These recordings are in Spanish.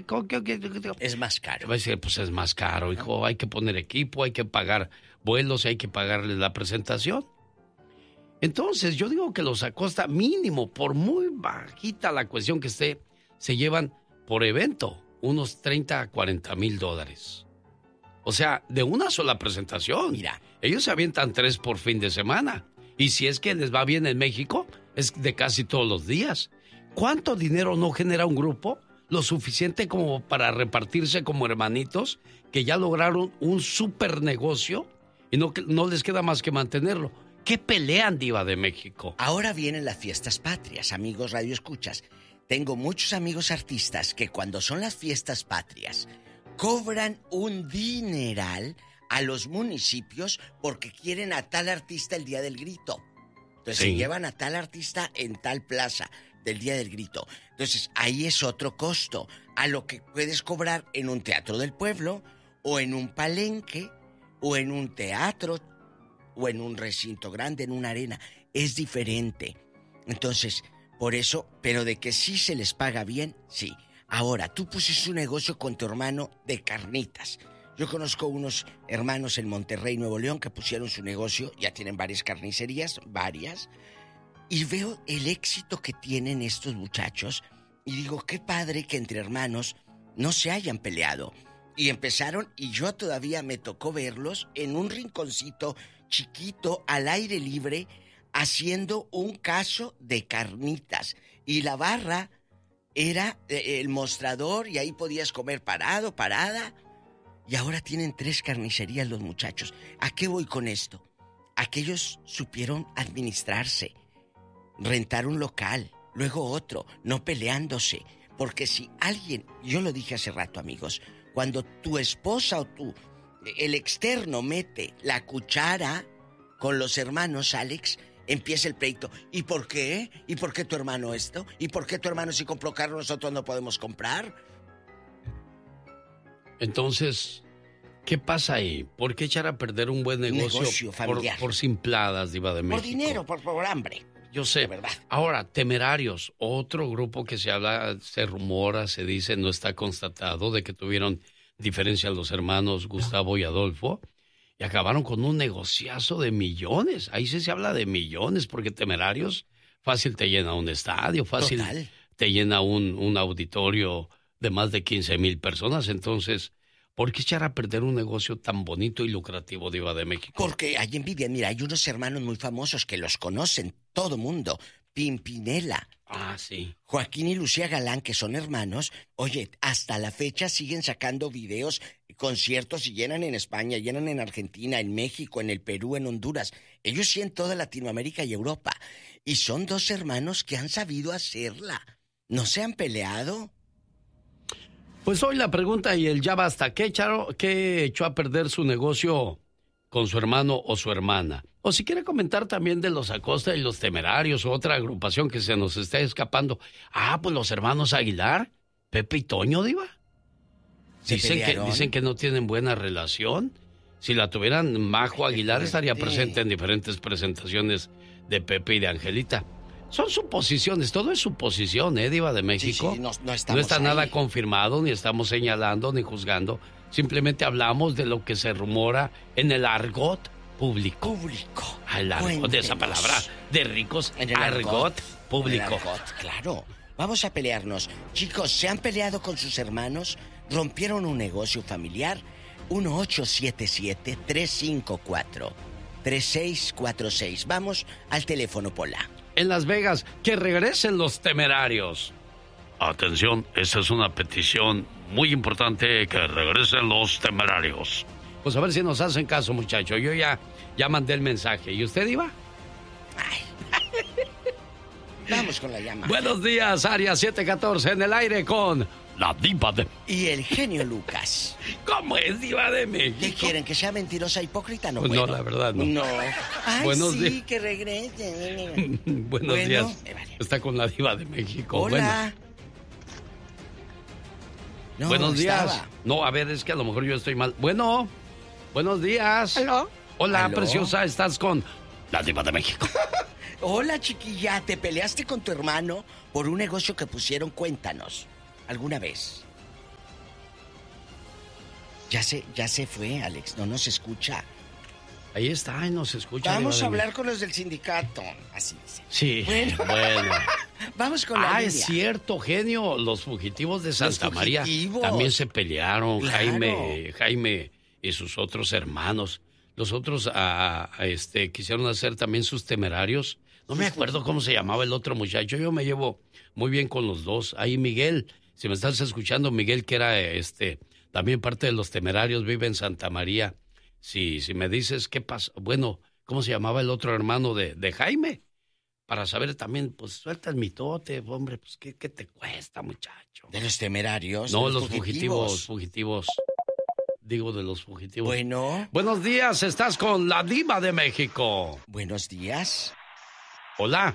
Es más caro. Va a decir, pues es más caro, hijo. Hay que poner equipo, hay que pagar vuelos, hay que pagarle la presentación. Entonces, yo digo que los Acosta, mínimo, por muy bajita la cuestión que esté, se llevan por evento unos 30 a 40 mil dólares. O sea, de una sola presentación. Mira. Ellos se avientan 3 por fin de semana. Y si es que les va bien en México, es de casi todos los días. ¿Cuánto dinero no genera un grupo? Lo suficiente como para repartirse como hermanitos que ya lograron un super negocio y no les queda más que mantenerlo. ¿Qué pelean, Diva de México? Ahora vienen las fiestas patrias, amigos radioescuchas. Tengo muchos amigos artistas que cuando son las fiestas patrias cobran un dineral a los municipios porque quieren a tal artista el Día del Grito. Entonces se llevan a tal artista en tal plaza del Día del Grito. Entonces ahí es otro costo a lo que puedes cobrar en un teatro del pueblo o en un palenque o en un teatro o en un recinto grande, en una arena. Es diferente. Entonces, por eso, pero de que sí se les paga bien, sí. Ahora, tú pusiste un negocio con tu hermano de carnitas. Yo conozco unos hermanos en Monterrey, Nuevo León, que pusieron su negocio, ya tienen varias carnicerías, varias, y veo el éxito que tienen estos muchachos, y digo, qué padre que entre hermanos no se hayan peleado. Y empezaron, y yo todavía me tocó verlos en un rinconcito chiquito, al aire libre, haciendo un caso de carnitas. Y la barra era el mostrador, y ahí podías comer parado, parada. Y ahora tienen 3 carnicerías los muchachos. ¿A qué voy con esto? Aquellos supieron administrarse, rentar un local, luego otro, no peleándose. Porque si alguien, yo lo dije hace rato, amigos, cuando tu esposa o el externo mete la cuchara con los hermanos, Alex, empieza el pleito. ¿Y por qué? ¿Y por qué tu hermano esto? ¿Y por qué tu hermano sí compró carro, nosotros no podemos comprar? Entonces, ¿qué pasa ahí? ¿Por qué echar a perder un buen negocio familiar por simpladas, Diva de México? Por dinero, por hambre. Yo sé. De verdad. Ahora, Temerarios, otro grupo que se habla, se rumora, se dice, no está constatado, de que tuvieron diferencia los hermanos Gustavo y Adolfo, y acabaron con un negociazo de millones. Ahí sí se habla de millones, porque Temerarios fácil te llena un estadio, fácil Total. Te llena un auditorio de más de 15,000 personas. Entonces, ¿por qué echar a perder un negocio tan bonito y lucrativo, Diva de México? Porque hay envidia. Mira, hay unos hermanos muy famosos que los conocen todo mundo. Pimpinela. Ah, sí. Joaquín y Lucía Galán, que son hermanos. Oye, hasta la fecha siguen sacando videos, conciertos, y llenan en España, llenan en Argentina, en México, en el Perú, en Honduras. Ellos sí en toda Latinoamérica y Europa. Y son 2 hermanos que han sabido hacerla. ¿No se han peleado? Pues hoy la pregunta y el ya basta. ¿Qué echó a perder su negocio con su hermano o su hermana? O si quiere comentar también de los Acosta y los Temerarios, o otra agrupación que se nos está escapando. Ah, pues los hermanos Aguilar, Pepe y Toño, Diva. Dicen que no tienen buena relación. Si la tuvieran, Majo Aguilar estaría presente en diferentes presentaciones de Pepe y de Angelita. Son suposiciones, todo es suposición, Diva de México. Sí, no está ahí. nada confirmado, ni estamos señalando, ni juzgando. Simplemente hablamos de lo que se rumora en el argot público. El argot, de esa palabra, de ricos, en el argot público. En el argot, claro. Vamos a pelearnos. Chicos, ¿se han peleado con sus hermanos? ¿Rompieron un negocio familiar? 1-877-354-3646. Vamos al teléfono, Pola. En Las Vegas, que regresen los Temerarios. Atención, esta es una petición muy importante, que regresen los Temerarios. Pues a ver si nos hacen caso, muchacho. Yo ya mandé el mensaje. ¿Y usted, Diva? Ay. Vamos con la llamada. Buenos días, Área 714, en el aire con la Diva de... Y el genio Lucas. ¿Cómo es, Diva de México? ¿Qué quieren? ¿Que sea mentirosa, hipócrita? No, pues bueno. No, la verdad no. No. Ay, Buenos sí, días. que regrese. Buenos días. Está con la Diva de México. Hola. No, buenos días. No, a ver, es que a lo mejor yo estoy mal. Bueno, buenos días. ¿Aló? Hola, ¿Aló? preciosa, estás con la Diva de México. Hola, chiquilla, ¿te peleaste con tu hermano por un negocio que pusieron? Cuéntanos, ¿alguna vez? Ya se fue, Alex, no nos escucha. Ahí está, y nos escucha. Vamos a hablar con los del sindicato, así dice. Sí, bueno. Vamos con la línea. Es cierto, genio, los fugitivos de Santa María también se pelearon, claro. Jaime y sus otros hermanos. Los otros quisieron hacer también sus temerarios. No me acuerdo cómo se llamaba el otro muchacho. Yo me llevo muy bien con los dos. Ahí Miguel, si me estás escuchando, Miguel, que era también parte de los temerarios, vive en Santa María. Si me dices qué pasa, bueno, ¿cómo se llamaba el otro hermano de Jaime? Para saber también, pues suelta el mitote, hombre, pues ¿qué te cuesta, muchacho? ¿De los temerarios? No, los fugitivos. Digo, de los fugitivos. Bueno. Buenos días, estás con la Diva de México. Buenos días. Hola.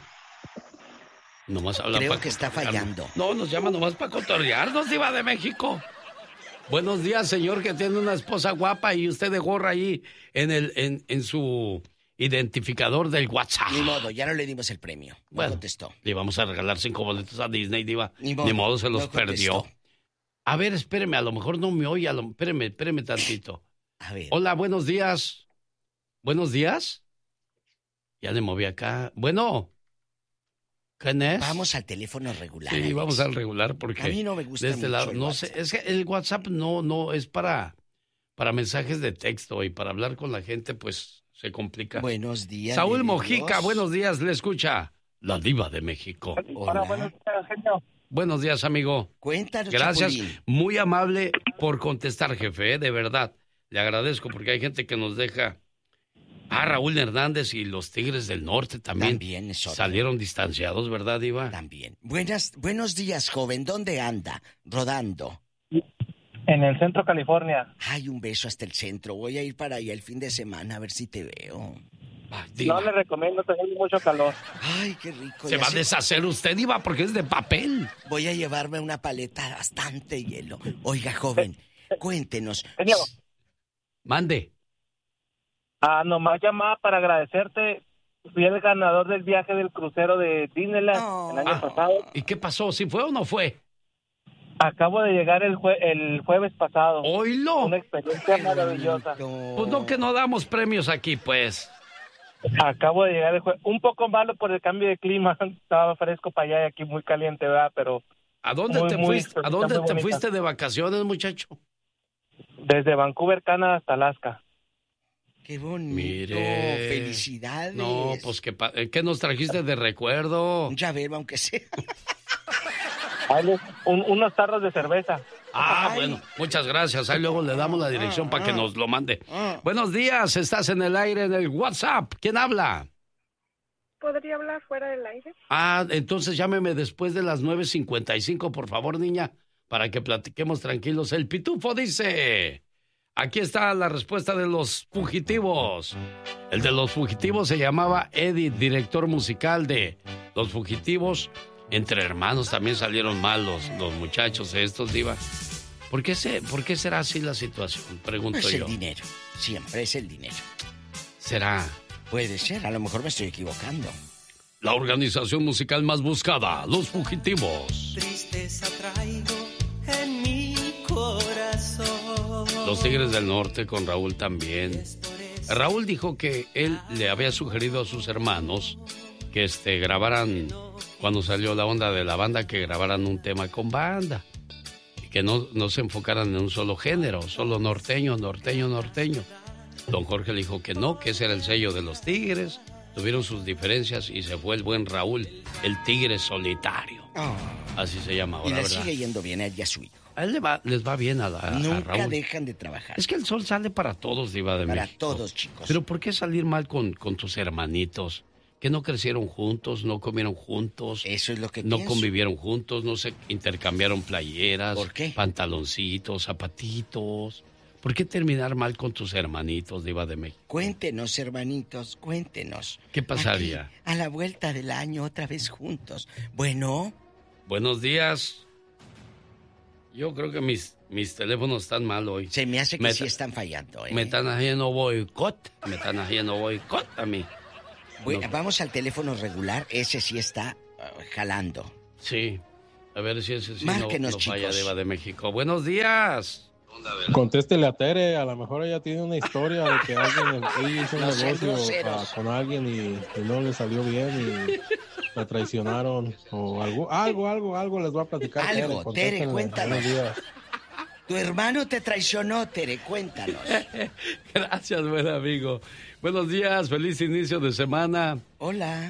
Nomás habla. Creo que está fallando. No, nos llama nomás para cotorrearnos, Diva de México. Buenos días, señor, que tiene una esposa guapa y usted de gorra ahí en su identificador del WhatsApp. Ni modo, ya no le dimos el premio. No contestó. Le íbamos a regalar 5 boletos a Disney, Diva. Ni modo, se los perdió. A ver, espéreme, a lo mejor no me oye. Espéreme tantito. A ver. Hola, buenos días. ¿Buenos días? Ya le moví acá. Bueno. ¿Quién es? Vamos al teléfono regular. Sí, Alex. Vamos al regular porque... A mí no me gusta de este mucho lado, el no WhatsApp. sé, es que el WhatsApp no es para mensajes de texto y para hablar con la gente, pues, se complica. Buenos días. Saúl Mojica, buenos días, le escucha la Diva de México. Hola. Buenos días, genio. Buenos días, amigo. Cuéntanos, Gracias, Chapulín. muy amable por contestar, jefe, de verdad. Le agradezco porque hay gente que nos deja... Raúl Hernández y los Tigres del Norte también salieron distanciados, ¿verdad, Diva? También. Buenos días, joven. ¿Dónde anda? Rodando. En el centro, California. Ay, un beso hasta el centro. Voy a ir para allá el fin de semana a ver si te veo. No le recomiendo, tengo mucho calor. Ay, qué rico. Se va a deshacer usted, Diva, porque es de papel. Voy a llevarme una paleta bastante hielo. Oiga, joven, cuéntenos. Genio. Mande. Nomás llamaba para agradecerte. Fui el ganador del viaje del crucero de Disneyland el año pasado. ¿Y qué pasó? ¿Sí fue o no fue? Acabo de llegar el jueves pasado. ¡Oílo! Una experiencia maravillosa. Pues no, que no damos premios aquí, pues. Acabo de llegar el jueves. Un poco malo por el cambio de clima. Estaba fresco para allá y aquí muy caliente, ¿verdad? Pero... ¿A dónde te fuiste de vacaciones, muchacho? Desde Vancouver, Canadá hasta Alaska. ¡Qué bonito! Mire. ¡Felicidades! No, pues ¿qué nos trajiste de recuerdo? Un llavero, aunque sea. Unos tarros de cerveza. Bueno, muchas gracias. Ahí luego le damos la dirección para que nos lo mande. Buenos días, estás en el aire en el WhatsApp. ¿Quién habla? ¿Podría hablar fuera del aire? Entonces llámeme después de las 9:55, por favor, niña, para que platiquemos tranquilos. El Pitufo dice... Aquí está la respuesta de los fugitivos. El de los fugitivos se llamaba Eddie, director musical de Los Fugitivos. Entre hermanos también salieron mal los muchachos estos, Diva. ¿Por qué será así la situación? Pregunto yo. Es el dinero. Siempre es el dinero. ¿Será? Puede ser. A lo mejor me estoy equivocando. La organización musical más buscada, Los Fugitivos. Tristeza traigo en mi corazón. Los Tigres del Norte con Raúl también. Raúl dijo que él le había sugerido a sus hermanos que grabaran, cuando salió la onda de la banda, que grabaran un tema con banda. Y que no se enfocaran en un solo género, solo norteño. Don Jorge le dijo que no, que ese era el sello de los Tigres. Tuvieron sus diferencias y se fue el buen Raúl, el Tigre solitario. Así se llama ahora, y le ¿verdad? sigue yendo bien a él y a su hijo. A él les va bien a Raúl. Nunca dejan de trabajar. Es que el sol sale para todos, Diva de México. Para todos, chicos. Pero ¿por qué salir mal con tus hermanitos? Que no crecieron juntos, no comieron juntos. Eso es lo que no pienso. Convivieron juntos, no se intercambiaron playeras. ¿Por qué? Pantaloncitos, zapatitos. ¿Por qué terminar mal con tus hermanitos, Diva de México? Cuéntenos, hermanitos, cuéntenos. ¿Qué pasaría? Aquí, a la vuelta del año, otra vez juntos. Bueno. Buenos días. Yo creo que mis teléfonos están mal hoy. Se me hace que sí están fallando, Me están haciendo boicot a mí. Bueno, vamos al teléfono regular. Ese sí está jalando. Sí. A ver si ese sí Márquenos, no falla, chicos. Diva de México. Buenos días. Contéstele a Tere, a lo mejor ella tiene una historia de que alguien hizo un negocio con alguien y no le salió bien y la traicionaron o algo les va a platicar. Algo, Tere, cuéntanos. Tu hermano te traicionó, Tere, cuéntanos. Gracias, buen amigo. Buenos días, feliz inicio de semana. Hola.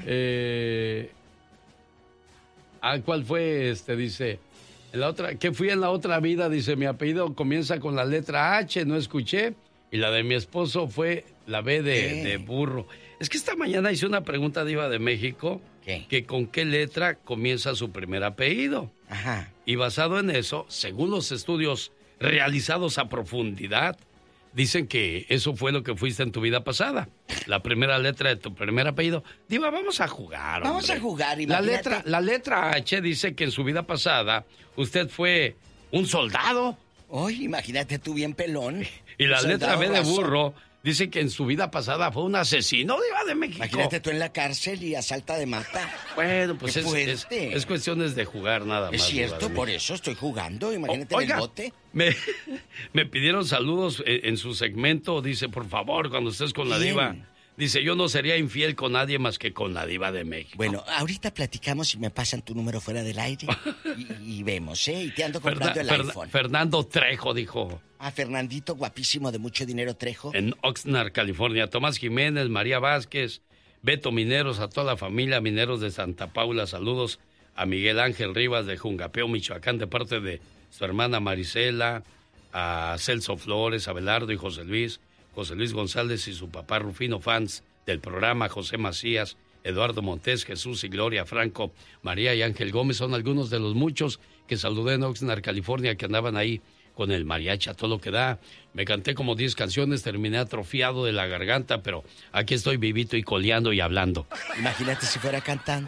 ¿Cuál fue Dice, en la otra, que fui en la otra vida, dice, mi apellido comienza con la letra H, no escuché, y la de mi esposo fue la B de burro. Es que esta mañana hice una pregunta, Diva de México, que con qué letra comienza su primer apellido. Ajá. Y basado en eso, según los estudios realizados a profundidad, dicen que eso fue lo que fuiste en tu vida pasada. La primera letra de tu primer apellido. Diva, vamos a jugar, hombre. Vamos a jugar, imagínate. La letra H dice que en su vida pasada usted fue un soldado. Ay, imagínate tú bien pelón. Y la letra B de burro dice que en su vida pasada fue un asesino, Diva de México. Imagínate tú en la cárcel y asalta de mata. Bueno, pues es cuestiones de jugar nada más. Es cierto, por eso estoy jugando. Imagínate en el bote. Me pidieron saludos en su segmento. Dice, por favor, cuando estés con la Diva. Dice, yo no sería infiel con nadie más que con la Diva de México. Bueno, ahorita platicamos y me pasan tu número fuera del aire y vemos, ¿eh? Y te ando comprando el iPhone. Fernando Trejo dijo. Ah, Fernandito, guapísimo, de mucho dinero Trejo. En Oxnard, California. Tomás Jiménez, María Vázquez, Beto Mineros, a toda la familia Mineros de Santa Paula. Saludos a Miguel Ángel Rivas de Jungapeo, Michoacán, de parte de su hermana Marisela, a Celso Flores, Abelardo y José Luis González y su papá Rufino, fans del programa, José Macías, Eduardo Montés, Jesús y Gloria Franco, María y Ángel Gómez, son algunos de los muchos que saludé en Oxnard, California, que andaban ahí con el mariachi a todo lo que da. Me canté como 10 canciones, terminé atrofiado de la garganta, pero aquí estoy vivito y coleando y hablando. Imagínate si fuera cantante.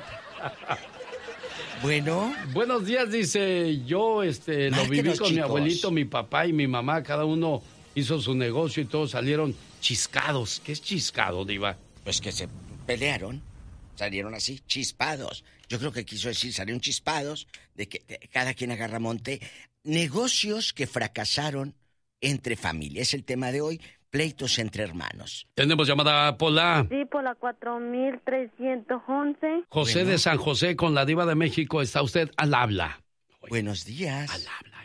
Bueno. Buenos días, dice, yo lo viví con mi abuelito, mi papá y mi mamá, cada uno hizo su negocio y todos salieron chiscados. ¿Qué es chiscado, Diva? Pues que se pelearon, salieron así, chispados. Yo creo que quiso decir, salieron chispados, de que cada quien agarra monte. Negocios que fracasaron entre familia. Es el tema de hoy, pleitos entre hermanos. Tenemos llamada, Pola. Sí, por la 4311. José de San José, con la Diva de México, está usted al habla. Buenos días. Al habla.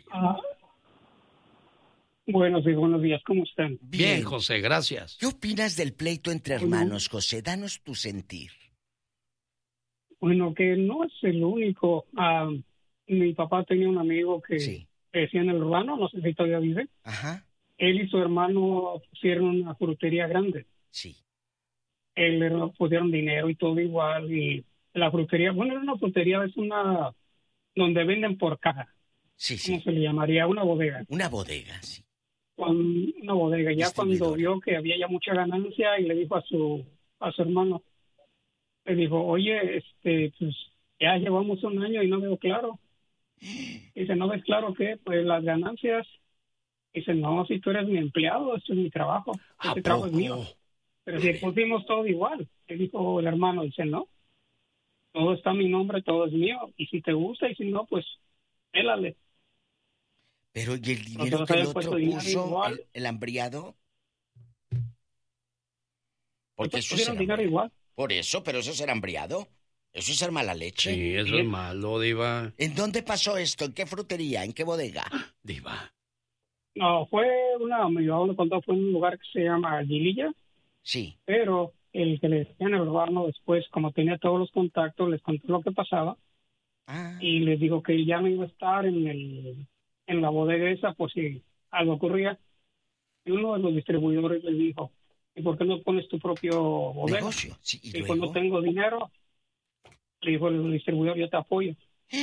Buenos días, ¿cómo están? Bien, José, gracias. ¿Qué opinas del pleito entre hermanos, José? Danos tu sentir. Bueno, que no es el único. Mi papá tenía un amigo que decía en el urbano, no sé si todavía vive. Ajá. Él y su hermano pusieron una frutería grande. Sí. Él le pusieron dinero y todo igual. Y la frutería, bueno, era una frutería, es una donde venden por caja. Sí. ¿Cómo se le llamaría? Una bodega. Una bodega, sí. Una bodega. Ya cuando vio que había ya mucha ganancia y le dijo a su hermano, le dijo, oye, pues ya llevamos un año y no veo claro. Dice, ¿no ves claro qué? Pues las ganancias. Dice, no, si tú eres mi empleado, esto es mi trabajo. Este trabajo es mío. Pero si pusimos todo igual. Le dijo el hermano, dice, no. Todo está a mi nombre, todo es mío. Y si te gusta y si no, pues, pélale. Pero ¿y el dinero que el otro puso, el hambriado? Porque eso es dinero igual. Por eso, pero eso es ser hambriado. Eso es ser mala leche. Sí, eso es malo, Diva. ¿En dónde pasó esto? ¿En qué frutería? ¿En qué bodega? Diva. No, mi papá me contó, fue en un lugar que se llama Aguililla. Sí. Pero el que le decía en el urbano después, como tenía todos los contactos, les contó lo que pasaba. Y les dijo que ya no iba a estar en la bodega esa por si algo ocurría. Y uno de los distribuidores le dijo, ¿y por qué no pones tu propio bodega? Negocio. Sí, y cuando tengo dinero, le dijo el distribuidor, yo te apoyo.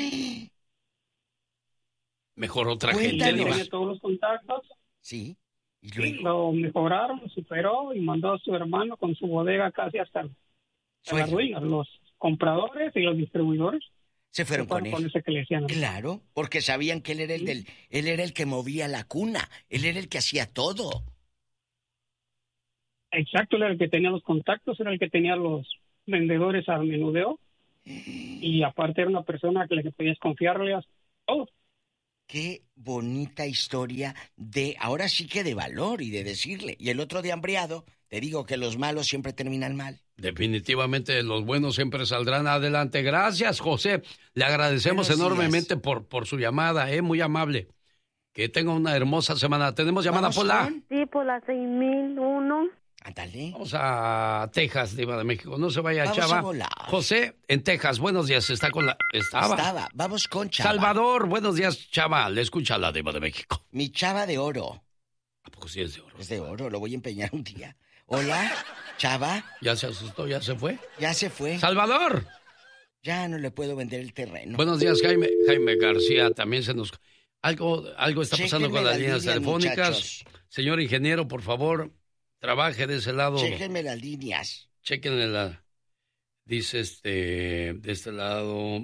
Mejor otra gente, Diva. Tenía todos los contactos. Sí. Y lo mejoraron, lo superó y mandó a su hermano con su bodega casi hasta la ruina. Los compradores y los distribuidores se fueron con él. Con ese que le decían. Claro, porque sabían que él era él era el que movía la cuna, él era el que hacía todo. Exacto, él era el que tenía los contactos, era el que tenía los vendedores al menudeo y aparte era una persona que le podías confiarle a todo. Qué bonita historia ahora sí que de valor y de decirle. Y el otro de hambriado, te digo que los malos siempre terminan mal. Definitivamente los buenos siempre saldrán adelante. Gracias, José. Le agradecemos enormemente por su llamada, muy amable. Que tenga una hermosa semana. ¿Tenemos llamada, Pola? Sí, por la 6001. Ándale. Vamos a Texas, Diva de México. No se vaya, vamos Chava. A volar. José, en Texas, buenos días. Estaba. Vamos con Chava. Salvador, buenos días, Chava. Le escucha la Diva de México. Mi Chava de oro. ¿A poco sí es de oro? Es de oro, lo voy a empeñar un día. Hola, Chava. ¿Ya se asustó? ¿Ya se fue? Ya se fue. ¡Salvador! Ya no le puedo vender el terreno. Buenos días, Jaime. Jaime García también se nos... Algo está pasando con las líneas telefónicas. Muchachos. Señor ingeniero, por favor, trabaje de ese lado. Chéquenme las líneas. Chéquenle la... Dice de este lado...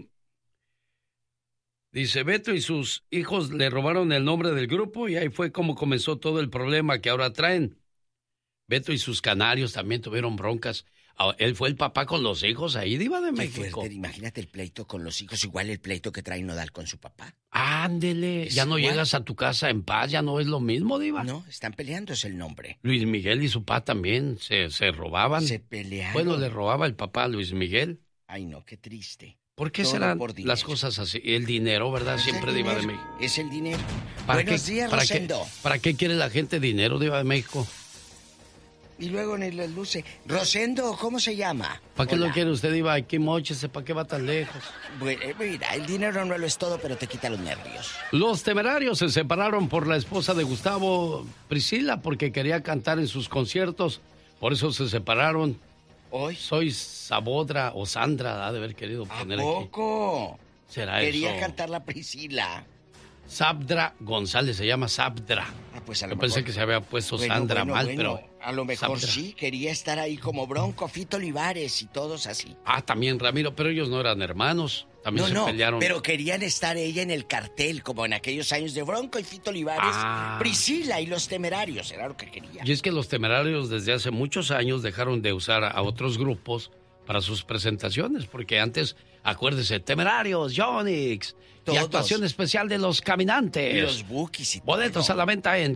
Dice, Beto y sus hijos le robaron el nombre del grupo y ahí fue como comenzó todo el problema que ahora traen. Beto y sus canarios también tuvieron broncas. Él fue el papá con los hijos ahí, Diva de México. Fuerte, imagínate el pleito con los hijos, igual el pleito que trae Nodal con su papá. Ándele, ya no llegas a tu casa en paz, ya no es lo mismo, Diva. No, están peleando, es el nombre. Luis Miguel y su papá también se robaban. Se pelearon. Bueno, le robaba el papá a Luis Miguel. Ay, no, qué triste. ¿Por qué serán las cosas así? El dinero, ¿verdad? Siempre Diva de México. Es el dinero. Buenos días, Rosendo. ¿Para qué quiere la gente dinero, Diva de México? Y luego en el luce. Rosendo, ¿cómo se llama? ¿Para qué lo quiere usted, Diva? Aquí móchese, ¿para qué va tan lejos? Bueno, mira, el dinero no lo es todo, pero te quita los nervios. Los Temerarios se separaron por la esposa de Gustavo, Priscila, porque quería cantar en sus conciertos. Por eso se separaron. ¿Hoy? Soy Sabodra o Sandra, ha de haber querido poner aquí. ¿A poco? ¿Será Quería eso? cantar la Priscila. Sabdra González, se llama Sabdra. Pues a lo Yo mejor... pensé que se había puesto Sandra mal, pero... A lo mejor Sabdra. sí, quería estar ahí como Bronco, Fito Olivares y todos así. También Ramiro, pero ellos no eran hermanos. También se pelearon. Pero querían estar ella en el cartel, como en aquellos años de Bronco y Fito Olivares, Priscila y los Temerarios, era lo que querían. Y es que los Temerarios desde hace muchos años dejaron de usar a otros grupos para sus presentaciones, porque antes, acuérdese, Temerarios, Yonix, y actuación especial de Los Caminantes. Y los Bookies y todo. Boletos a la venta en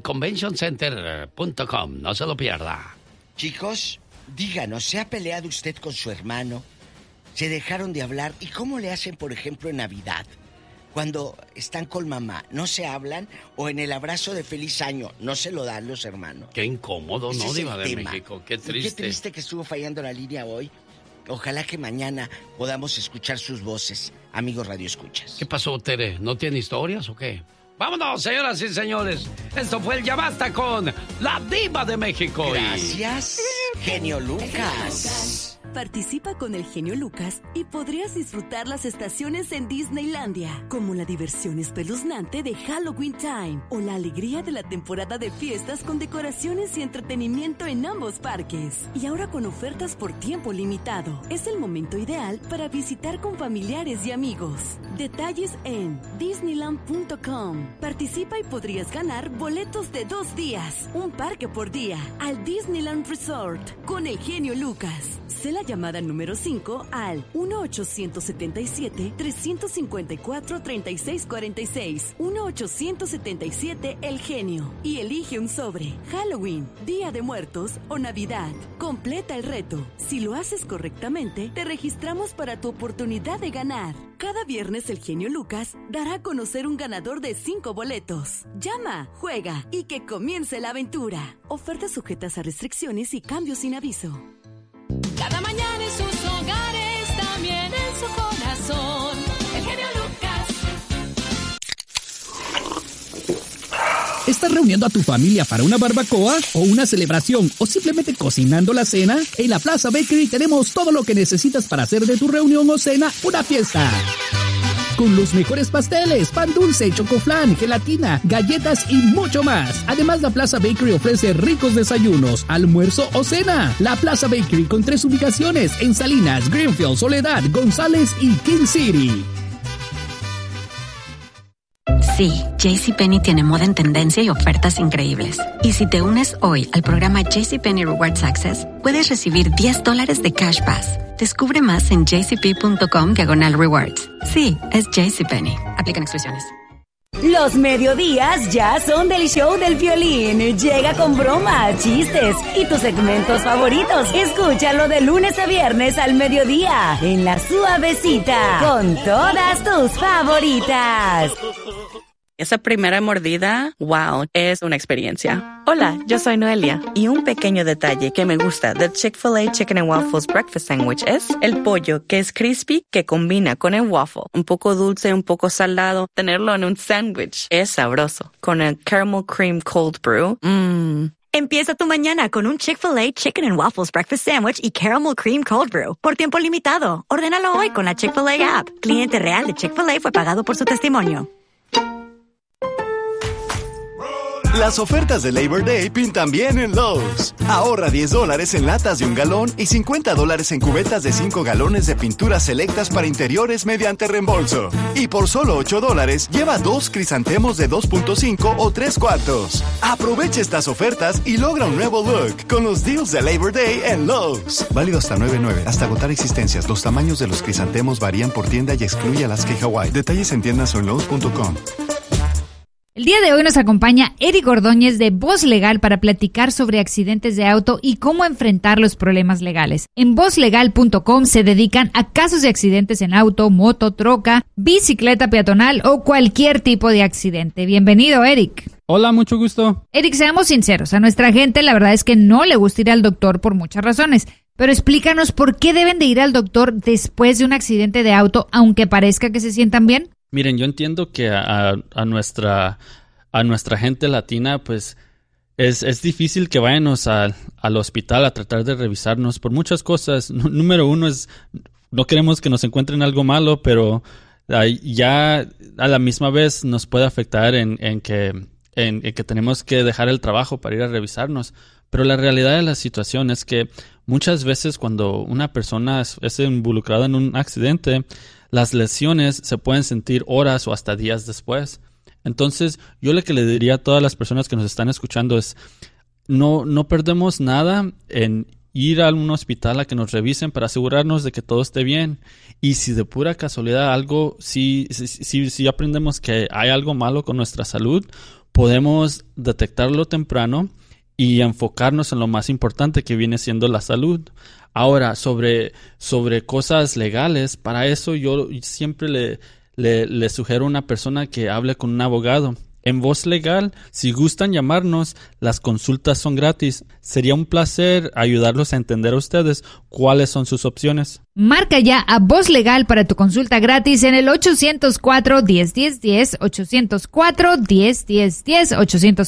conventioncenter.com, no se lo pierda. Chicos, díganos, ¿se ha peleado usted con su hermano? ¿Se dejaron de hablar? ¿Y cómo le hacen, por ejemplo, en Navidad? Cuando están con mamá, ¿no se hablan? ¿O en el abrazo de feliz año, no se lo dan los hermanos? Qué incómodo, ¿no, Diva de México? Qué triste. Qué triste que estuvo fallando la línea hoy. Ojalá que mañana podamos escuchar sus voces, amigos radioescuchas. ¿Qué pasó, Tere? ¿No tiene historias o qué? ¡Vámonos, señoras y señores! Esto fue el Ya Basta con la Diva de México. Gracias, Genio Lucas. Participa con el Genio Lucas y podrías disfrutar las estaciones en Disneylandia, como la diversión espeluznante de Halloween Time o la alegría de la temporada de fiestas con decoraciones y entretenimiento en ambos parques. Y ahora con ofertas por tiempo limitado. Es el momento ideal para visitar con familiares y amigos. Detalles en Disneyland.com. Participa y podrías ganar boletos de 2 días, un parque por día, al Disneyland Resort con el Genio Lucas. Sé la llamada número 5 al 1-877-354-3646. 1-877 El Genio. Y elige un sobre. Halloween, Día de Muertos o Navidad. Completa el reto. Si lo haces correctamente, te registramos para tu oportunidad de ganar. Cada viernes el Genio Lucas dará a conocer un ganador de 5 boletos. Llama, juega y que comience la aventura. Ofertas sujetas a restricciones y cambios sin aviso. Cada mañana en sus hogares, también en su corazón, el Genio Lucas. ¿Estás reuniendo a tu familia para una barbacoa o una celebración o simplemente cocinando la cena? En la Plaza Bakery tenemos todo lo que necesitas para hacer de tu reunión o cena una fiesta. Con los mejores pasteles, pan dulce, chocoflan, gelatina, galletas y mucho más. Además, la Plaza Bakery ofrece ricos desayunos, almuerzo o cena. La Plaza Bakery con 3 ubicaciones en Salinas, Greenfield, Soledad, González y King City. Sí, JCPenney tiene moda en tendencia y ofertas increíbles. Y si te unes hoy al programa JCPenney Rewards Access, puedes recibir $10 de Cash Pass. Descubre más en jcp.com/rewards. Sí, es JCPenney. Aplican exclusiones. Los mediodías ya son del show del Piolín. Llega con bromas, chistes y tus segmentos favoritos. Escúchalo de lunes a viernes al mediodía en La Suavecita con todas tus favoritas. Esa primera mordida, wow, es una experiencia. Hola, yo soy Noelia y un pequeño detalle que me gusta del Chick-fil-A Chicken and Waffles Breakfast Sandwich es el pollo, que es crispy, que combina con el waffle. Un poco dulce, un poco salado. Tenerlo en un sándwich es sabroso. Con el Caramel Cream Cold Brew, Empieza tu mañana con un Chick-fil-A Chicken and Waffles Breakfast Sandwich y Caramel Cream Cold Brew. Por tiempo limitado. Ordénalo hoy con la Chick-fil-A app. Cliente real de Chick-fil-A fue pagado por su testimonio. Las ofertas de Labor Day pintan bien en Lowe's. Ahorra $10 en latas de 1 galón y $50 en cubetas de 5 galones de pinturas selectas para interiores mediante reembolso. Y por solo $8, lleva 2 crisantemos de 2.5 o 3/4. Aprovecha estas ofertas y logra un nuevo look con los deals de Labor Day en Lowe's. Válido hasta 9/9, hasta agotar existencias. Los tamaños de los crisantemos varían por tienda y excluye Alaska y Hawaii. Detalles en tiendas o en Lowe's.com. El día de hoy nos acompaña Eric Ordóñez de Voz Legal para platicar sobre accidentes de auto y cómo enfrentar los problemas legales. En vozlegal.com se dedican a casos de accidentes en auto, moto, troca, bicicleta peatonal o cualquier tipo de accidente. Bienvenido, Eric. Hola, mucho gusto. Eric, seamos sinceros, a nuestra gente la verdad es que no le gusta ir al doctor por muchas razones. Pero explícanos por qué deben de ir al doctor después de un accidente de auto, aunque parezca que se sientan bien. Miren, yo entiendo que a nuestra gente latina, pues, es difícil que vayamos al hospital a tratar de revisarnos por muchas cosas. Número uno es, no queremos que nos encuentren algo malo, pero ya a la misma vez nos puede afectar en que tenemos que dejar el trabajo para ir a revisarnos. Pero la realidad de la situación es que muchas veces cuando una persona es involucrada en un accidente, las lesiones se pueden sentir horas o hasta días después. Entonces, yo lo que le diría a todas las personas que nos están escuchando es no perdemos nada en ir a un hospital a que nos revisen para asegurarnos de que todo esté bien. Y si de pura casualidad si aprendemos que hay algo malo con nuestra salud, podemos detectarlo temprano y enfocarnos en lo más importante que viene siendo la salud. Ahora, sobre cosas legales, para eso yo siempre le sugiero a una persona que hable con un abogado. En Voz Legal, si gustan llamarnos, las consultas son gratis. Sería un placer ayudarlos a entender a ustedes cuáles son sus opciones. Marca ya a Voz Legal para tu consulta gratis en el 804-1010-10, 804-1010-10,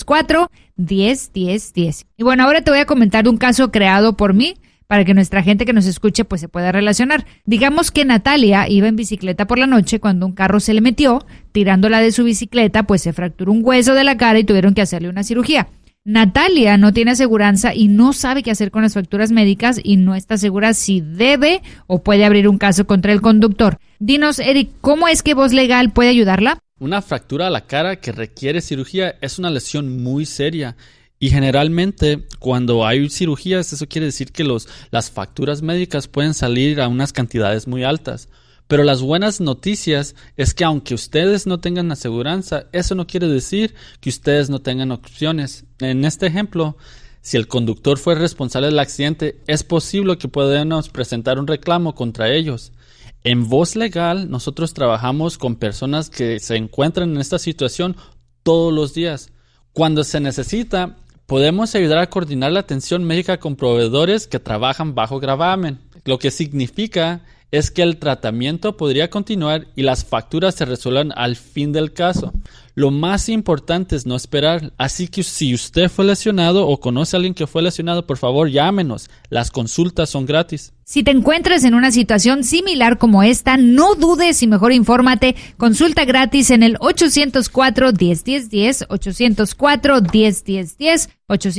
804-1010-10. Y bueno, ahora te voy a comentar un caso creado por mí, para que nuestra gente que nos escuche pues se pueda relacionar. Digamos que Natalia iba en bicicleta por la noche cuando un carro se le metió, tirándola de su bicicleta, pues se fracturó un hueso de la cara y tuvieron que hacerle una cirugía. Natalia no tiene aseguranza y no sabe qué hacer con las facturas médicas y no está segura si debe o puede abrir un caso contra el conductor. Dinos, Eric, ¿cómo es que Voz Legal puede ayudarla? Una fractura a la cara que requiere cirugía es una lesión muy seria. Y generalmente cuando hay cirugías, eso quiere decir que las facturas médicas pueden salir a unas cantidades muy altas. Pero las buenas noticias es que aunque ustedes no tengan aseguranza, eso no quiere decir que ustedes no tengan opciones. En este ejemplo, si el conductor fue responsable del accidente, es posible que podamos presentar un reclamo contra ellos. En Voz Legal, nosotros trabajamos con personas que se encuentran en esta situación todos los días. Cuando se necesita, podemos ayudar a coordinar la atención médica con proveedores que trabajan bajo gravamen, lo que significa es que el tratamiento podría continuar y las facturas se resuelvan al fin del caso. Lo más importante es no esperar, así que si usted fue lesionado o conoce a alguien que fue lesionado, por favor llámenos, las consultas son gratis. Si te encuentras en una situación similar como esta, no dudes y mejor infórmate. Consulta gratis en el 804-1010-10, 804-1010-10,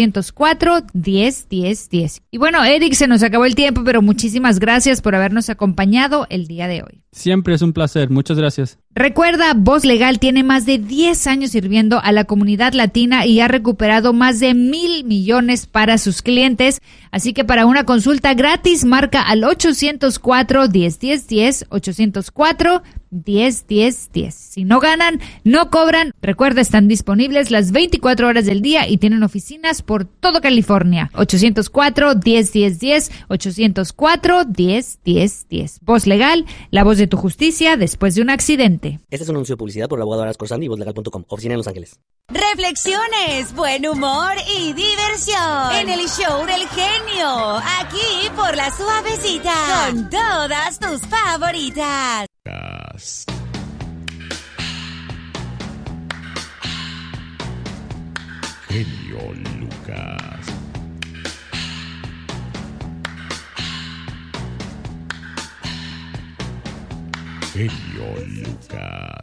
804-1010-10. Y bueno, Eric, se nos acabó el tiempo, pero muchísimas gracias por habernos acompañado el día de hoy. Siempre es un placer, muchas gracias. Recuerda, Voz Legal tiene más de 10 años sirviendo a la comunidad latina y ha recuperado más de 1,000 millones para sus clientes. Así que para una consulta gratis, marca al 804-1010-10, 101010. Si no ganan, no cobran. Recuerda, están disponibles las 24 horas del día y tienen oficinas por todo California. 804-101010, 804-101010. Voz Legal, la voz de tu justicia después de un accidente. Este es un anuncio de publicidad por el abogado Aras Corsandi y vozlegal.com. Oficina en Los Ángeles. Reflexiones, buen humor y diversión en el show del genio. Aquí por La Suavecita, con todas tus favoritas. Genio Lucas. Genio Lucas.